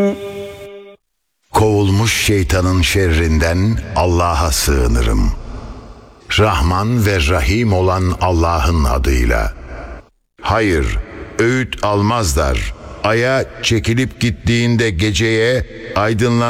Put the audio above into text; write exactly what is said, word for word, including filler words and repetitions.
Kovulmuş şeytanın şerrinden Allah'a sığınırım. Rahman ve Rahim olan Allah'ın adıyla. Hayır, öğüt almazlar. Aya çekilip gittiğinde geceye, aydınlan